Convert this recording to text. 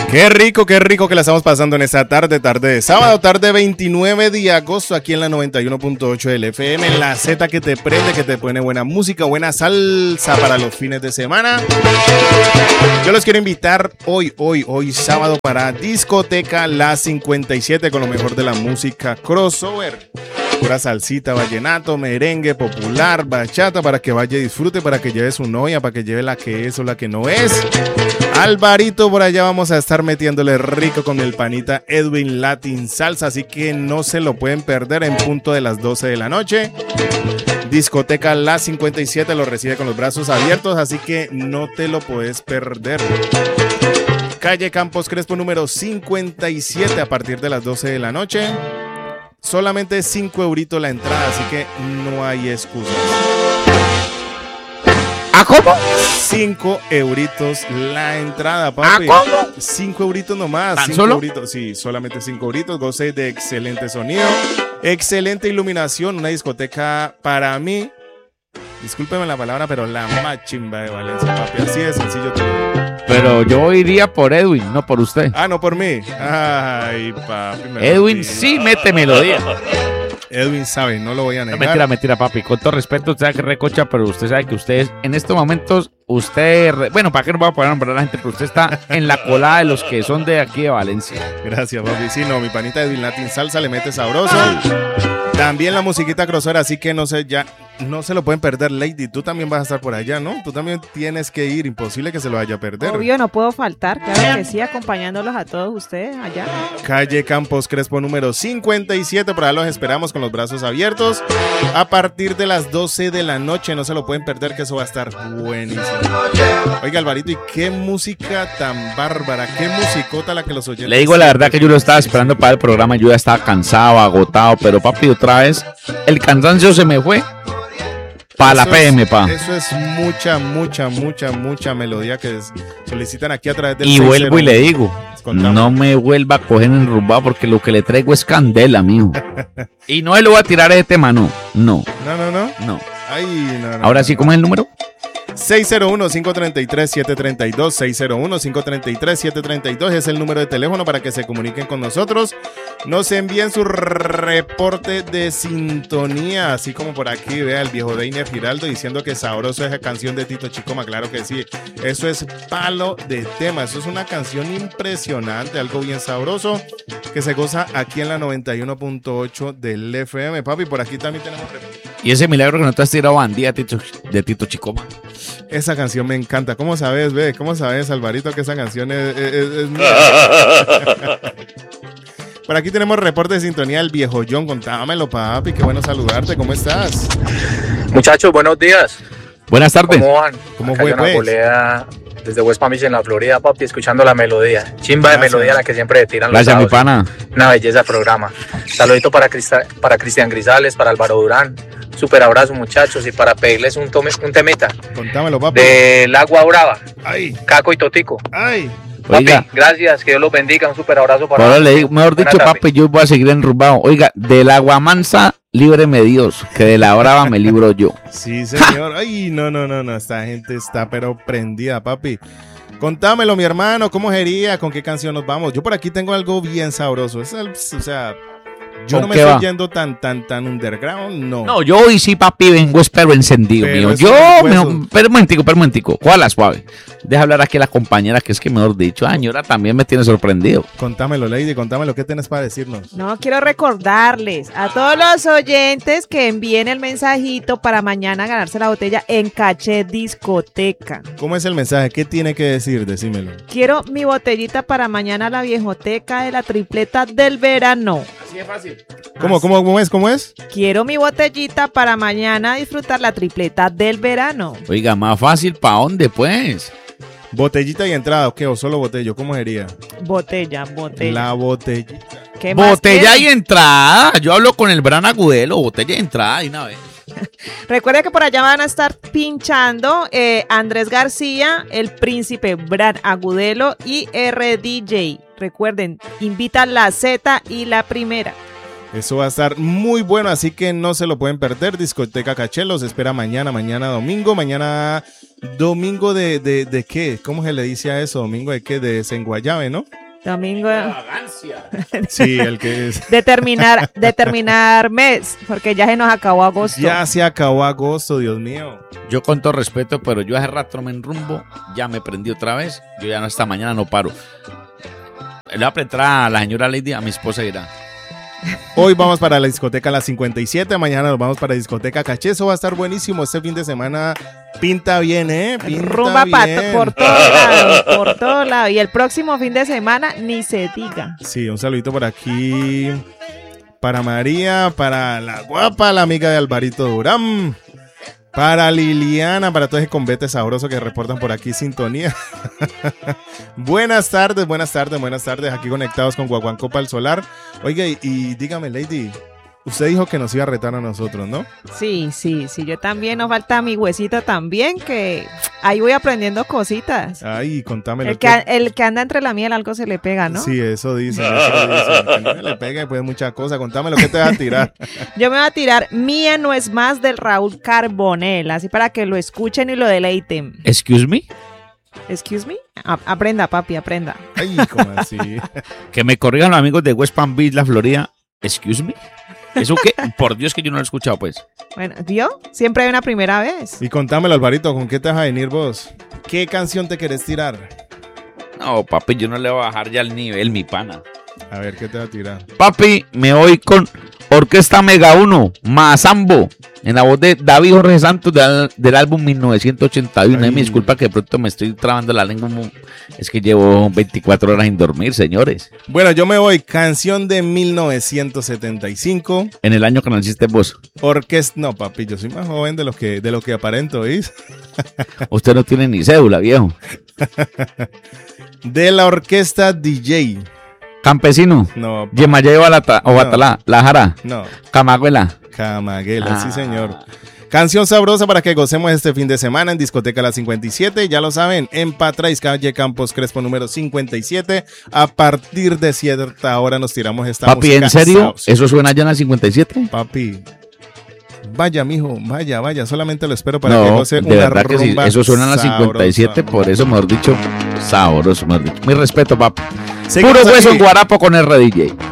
Qué rico que la estamos pasando en esta tarde de sábado, tarde 29 de agosto, aquí en la 91.8 del FM, en la Z que te prende, que te pone buena música, buena salsa para los fines de semana. Yo los quiero invitar hoy sábado para Discoteca La 57 con lo mejor de la música crossover. Pura salsita, vallenato, merengue, popular, bachata, para que vaya y disfrute, para que lleve su novia, para que lleve la que es o la que no es. Alvarito, por allá vamos a estar metiéndole rico con el panita Edwin Latin Salsa, así que no se lo pueden perder en punto de las 12 de la noche. Discoteca La 57 lo recibe con los brazos abiertos, así que no te lo puedes perder. Calle Campos Crespo número 57 a partir de las 12 de la noche. Solamente 5 euritos la entrada, así que no hay excusas. ¿A cómo? 5 euritos la entrada, papi. ¿A cómo? 5 euritos nomás. ¿Tan 5 solo? euritos, sí, solamente 5 euritos. Goce de excelente sonido, excelente iluminación. Una discoteca para mí, discúlpeme la palabra, pero la más chimba de Valencia, papi. Así de sencillo te lo digo. Pero yo iría por Edwin, no por usted. Ah, no por mí. Ay, papi. Edwin sí mete melodía. Edwin sabe, no lo voy a No, negar. mentira, papi. Con todo respeto, usted sabe que recocha, pero usted sabe que usted, en estos momentos, bueno, ¿para qué no va a poder nombrar a la gente? Pero usted está en la colada de los que son de aquí de Valencia. Gracias, papi. Sí, no, mi panita Edwin Latin Salsa le mete sabroso. También la musiquita crossover, así que no sé, ya no se lo pueden perder. Lady, tú también vas a estar por allá, ¿no? Tú también tienes que ir, imposible que se lo vaya a perder. Obvio, no puedo faltar, claro que sí, acompañándolos a todos ustedes allá. Calle Campos Crespo número 57, por allá los esperamos con los brazos abiertos. A partir de las 12 de la noche, no se lo pueden perder, que eso va a estar buenísimo. Oiga, Alvarito, ¿y qué música tan bárbara? ¿Qué musicota la que los oyentes... Le digo la verdad que yo lo estaba esperando para el programa, yo ya estaba cansado, agotado, pero papi, otra vez, el cansancio se me fue. Para la PM, pa. Eso es mucha melodía que solicitan aquí a través del Y 60. vuelvo y le digo, Contame. no me vuelva a coger enrumbado porque lo que le traigo es candela, mijo. Y no le voy a tirar ese tema, no. No. Ay, no. Ahora sí, ¿cómo es el número? 601-533-732, 601-533-732 es el número de teléfono para que se comuniquen con nosotros. Nos envíen su reporte de sintonía, así como por aquí, vea el viejo Deiner Giraldo diciendo que sabroso esa canción de Tito Chicoma. Claro que sí, eso es palo de tema, eso es una canción impresionante, algo bien sabroso que se goza aquí en la 91.8 del FM. Papi, por aquí también tenemos Y ese milagro que no te has tirado bandía de Tito Chicoma. esa canción me encanta. ¿Cómo sabes, ve? ¿Cómo sabes, Alvarito, que esa canción es mía? Por aquí tenemos reporte de sintonía del viejo John. Contámelo, papi. Qué bueno saludarte. ¿Cómo estás? Muchachos, buenos días. Buenas tardes. ¿Cómo van? ¿Cómo Acá fue, hay una pues? polea desde West Palm Beach en la Florida, papi, escuchando la melodía. Chimba de Gracias. melodía la que siempre le tiran los Gracias, mi sábados. pana. Una belleza de programa. Saludito para Cristian Grisales, para Álvaro Durán. Súper abrazo, muchachos. Y para pedirles un temita Contámelo, papi. del Agua Brava, Ay, Caco y Totico. ay. Papi, Oiga, gracias, que Dios los bendiga. Un súper abrazo para ahora le digo, mejor Buena dicho, tarde. papi, yo voy a seguir enrumbado. Oiga, del agua mansa, líbreme Dios, que de la brava me libro yo. Sí, señor. Ay, no. Esta gente está pero prendida, papi. Contámelo, mi hermano. ¿Cómo sería? ¿Con qué canción nos vamos? Yo por aquí tengo algo bien sabroso. O sea, yo ¿Con no me qué estoy va? yendo tan underground, no. No, yo hoy sí, papi, vengo espero encendido, Pero mío. eso Yo, es hueso. mejor, pero un momentico. ¿Cuál la suave? Deja hablar aquí a las compañeras, que es que mejor dicho, señora, también me tiene sorprendido. Contámelo, Lady. Contámelo. ¿Qué tienes para decirnos? No, quiero recordarles a todos los oyentes que envíen el mensajito para mañana ganarse la botella en Caché Discoteca. ¿Cómo es el mensaje? ¿Qué tiene que decir? Decímelo. Quiero mi botellita para mañana, la viejoteca de la tripleta del verano. Así es fácil. ¿Cómo es? Quiero mi botellita para mañana disfrutar la tripleta del verano. Oiga, más fácil, ¿para dónde, pues? Botellita y entrada, ¿o qué? ¿O solo botello? ¿Cómo sería? Botella. La botellita. ¿Qué más Botella quieren? y entrada. Yo hablo con el Bran Agudelo, botella y entrada de una vez. Recuerda que por allá van a estar pinchando Andrés García, el Príncipe, Brad Agudelo y RDJ. Recuerden, invitan la Z y la primera. Eso va a estar muy bueno, así que no se lo pueden perder. Discoteca Caché los espera mañana domingo. Mañana domingo de ¿qué? ¿Cómo se le dice a eso? ¿Domingo de qué? De Desenguayabe, ¿no? Domingo Sí, el que es. de terminar mes, porque ya se nos acabó agosto. Ya se acabó agosto, Dios mío. Yo con todo respeto, pero yo hace rato me enrumbo, ya me prendí otra vez, yo ya no, esta mañana no paro. Le voy a apretar a la señora Lady, a mi esposa irá. Hoy vamos para la discoteca Las 57, mañana nos vamos para la discoteca Caché. Eso va a estar buenísimo. Este fin de semana pinta bien, pinta Rumba bien. por todos lados, por todos lados. Y el próximo fin de semana ni se diga. Sí, un saludito por aquí para María, para la guapa, la amiga de Alvarito Durán, para Liliana, para todo ese convete sabroso que reportan por aquí sintonía. Buenas tardes, aquí conectados con Guaguancó Pal Solar. Oiga, y dígame, Lady, usted dijo que nos iba a retar a nosotros, ¿no? Sí, yo también, nos falta mi huesito también, que ahí voy aprendiendo cositas. Ay, contámelo. El que anda entre la miel algo se le pega, ¿no? Sí, eso dicen. Que no se le pega pues muchas cosas. Contame lo que te vas a tirar. Yo me voy a tirar Mía no es más del Raúl Carbonell, así para que lo escuchen y lo deleiten. Excuse me. Excuse me. Aprenda, papi, aprenda. Ay, ¿cómo así? Que me corrijan los amigos de West Palm Beach, la Florida. Excuse me. ¿Eso qué? Por Dios que yo no lo he escuchado, pues. Bueno, ¿vio? Siempre hay una primera vez. Y contámelo, Alvarito, ¿con qué te vas a venir vos? ¿Qué canción te querés tirar? No, papi, yo no le voy a bajar ya el nivel, mi pana. A ver, ¿qué te va a tirar? Papi, me voy con Orquesta Mega 1, Mazambo, en la voz de David Jorge Santos del álbum 1981. Me disculpa que de pronto me estoy trabando la lengua. Es que llevo 24 horas sin dormir, señores. Bueno, yo me voy. Canción de 1975. En el año que naciste vos. No, papi, yo soy más joven de lo que aparento, ¿oís? Usted no tiene ni cédula, viejo. De la orquesta DJ. Campesino. No. Yemayé o Batalá. La Jara. No. Camaguela. Camaguela, sí, señor. Canción sabrosa para que gocemos este fin de semana en Discoteca La 57. Ya lo saben, en Patrais, calle Campos Crespo número 57. A partir de cierta hora nos tiramos esta papi, música. ¿en serio? Sauce. ¿Eso suena ya en la 57? Papi, vaya, mijo, vaya. Solamente lo espero para que No, goce de una verdad que sí. rumba Eso suena en la 57, sabrosa. por eso, mejor dicho, sabroso, mejor dicho. Mi respeto, papi. Seguimos Puro hueso aquí. en Guarapo con RDJ.